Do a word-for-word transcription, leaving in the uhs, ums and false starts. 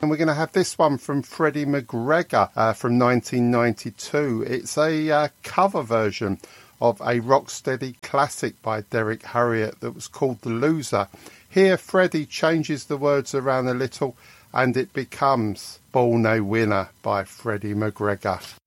And we're going to have this one from Freddie McGregor uh, from nineteen ninety-two. It's a uh, cover version of a Rocksteady classic by Derek Harriott that was called The Loser. Here, Freddie changes the words around a little and it becomes Born a Winner by Freddie McGregor.